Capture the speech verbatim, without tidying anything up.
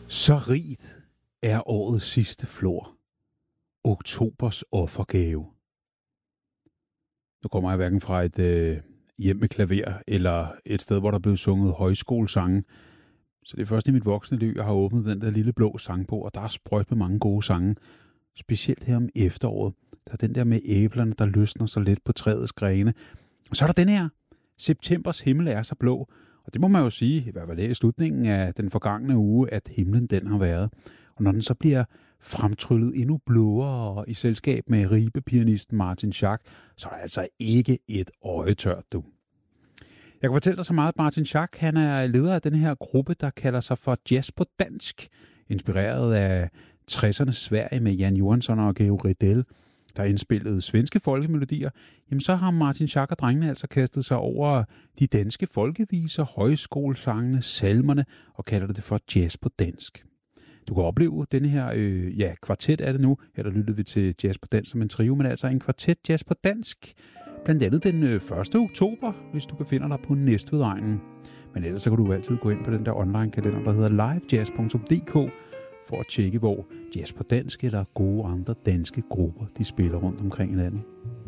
Så rigt er årets sidste flor. Oktobers offergave. Nu kommer jeg hverken fra et øh, hjem med klaver, eller et sted, hvor der blev sunget højskolesange. Så det er først i mit voksne liv, jeg har åbnet den der lille blå sangbog, og der er sprøjt med mange gode sange. Specielt her om efteråret. Der er den der med æblerne, der løsner så let på træets grene. Og så er der den her. Septembers himmel er så blå. Og det må man jo sige, i hvert fald i slutningen af den forgangne uge, at himlen den har været. Og når den så bliver fremtryllet endnu blåere i selskab med ribepianisten Martin Schack, så er der altså ikke et øje tørt, du. Jeg kan fortælle dig så meget, at Martin Schack, han er leder af den her gruppe, der kalder sig for Jazz på Dansk, inspireret af tressernes Sverige med Jan Johansson og Georg Riedel, der indspillede svenske folkemelodier. Jamen så har Martin Schack og drengene altså kastet sig over de danske folkeviser, højskolesangene, salmerne og kalder det for Jazz på Dansk. Du kan opleve denne her øh, ja, kvartet er det nu. Her der lyttede vi til Jazz på Dansk som en trio, men altså en kvartet Jazz på Dansk. Blandt andet den øh, første oktober, hvis du befinder dig på Næstvedegnen. Men ellers så kan du altid gå ind på den der online-kalender, der hedder live jazz punktum d k, for at tjekke, hvor Jazz på Dansk eller gode andre danske grupper, de spiller rundt omkring i landet.